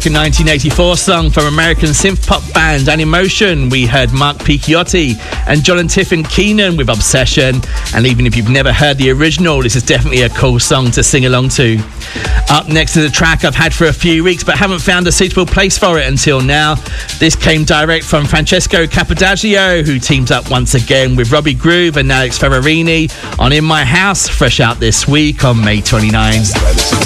a 1984 song from American synth pop band Animotion. We heard Mark Picchiotti and John and Tiffin Keenan with Obsession. And even if you've never heard the original, this is definitely a cool song to sing along to. Up next is a track I've had for a few weeks but haven't found a suitable place for it until now. This came direct from Francesco Capodagio, who teams up once again with Robbie Groove and Alex Ferrarini on In My House, fresh out this week on May 29.